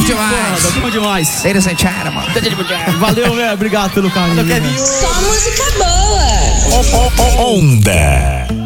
demais. Bom demais. Ladies and gentlemen. Valeu, velho. Obrigado pelo carinho. Só música boa. Onda.